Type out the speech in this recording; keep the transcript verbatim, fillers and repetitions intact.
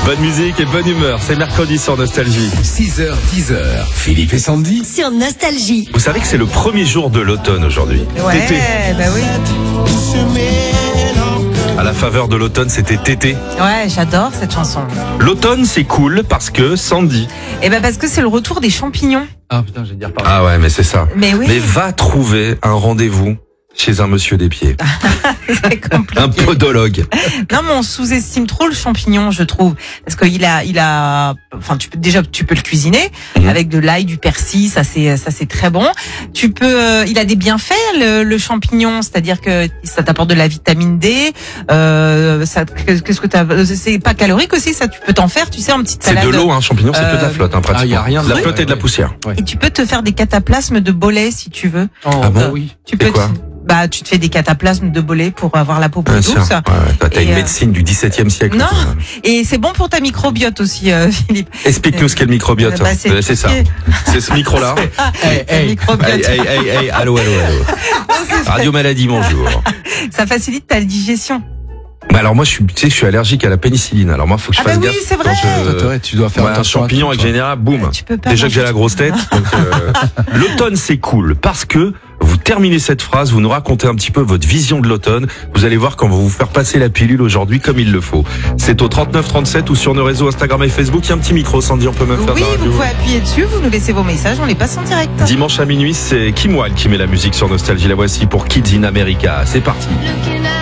Bonne musique et bonne humeur, c'est mercredi sur Nostalgie. six heures, dix heures, Philippe et Sandy. Sur Nostalgie. Vous savez que c'est le premier jour de l'automne aujourd'hui. Ouais, Tété. bah oui. À la faveur de l'automne, c'était Tété. Ouais, j'adore cette chanson. L'automne, c'est cool parce que Sandy. Et ben parce que c'est le retour des champignons. Ah putain, j'ai dire Ah ouais, mais c'est ça. Mais oui. Mais va trouver un rendez-vous chez un monsieur des pieds. C'est compliqué. Un podologue. Non, mais on sous-estime trop le champignon, je trouve, parce qu'il a, il a, enfin, tu peux déjà, tu peux le cuisiner Mmh. avec de l'ail, du persil, ça c'est, ça c'est très bon. Tu peux, euh, il a des bienfaits le, le champignon, c'est-à-dire que ça t'apporte de la vitamine D. Euh, ça, qu'est-ce que t'as, c'est pas calorique aussi, ça tu peux t'en faire, tu sais, en petite C'est salade. de l'eau, hein, champignon, c'est que de la Euh, flotte, hein, pratiquement. Ah, y a rien de la de- flotte et de la ouais, poussière. Et tu peux te faire des cataplasmes de bolet si tu veux. Oh, Ah bon bah oui. Tu peux. quoi te- Bah, tu te fais des cataplasmes de bolet pour avoir la peau plus Ah, douce. tiens. Ouais, ouais. Toi, t'as Et, une euh, médecine du dix-septième siècle. Non. toi. Et c'est bon pour ta microbiote aussi, euh, Philippe. Explique-nous ce qu'est le microbiote. Bah, c'est Euh, c'est ça. C'est ce micro-là. Hey, Ta hey. microbiote. Hey, hey, hey, hey, allô, allô, allô. Radio Maladie, bonjour. Ça facilite ta digestion. Bah alors moi, je suis, tu sais, je suis allergique à la pénicilline. Alors moi, faut que je Ah bah fasse oui, gaffe. c'est vrai. quand je- Toi, ouais, tu dois faire Ouais, un attention à champignon tout, avec toi. général, boum. Tu peux pas Déjà que manger j'ai la tout. grosse tête. donc, euh, l'automne, c'est cool parce que vous terminez cette phrase, vous nous racontez un petit peu votre vision de l'automne. Vous allez voir quand vous vous faire passer la pilule aujourd'hui comme il le faut. C'est au trente-neuf trente-sept ou sur nos réseaux Instagram et Facebook. Il y a un petit micro, Sandy, on peut même faire Oui, de la vous radio. pouvez appuyer dessus, vous nous laissez vos messages, on les passe en direct. Dimanche à minuit, c'est Kim Wilde qui met la musique sur Nostalgie. La voici pour Kids in America. C'est parti.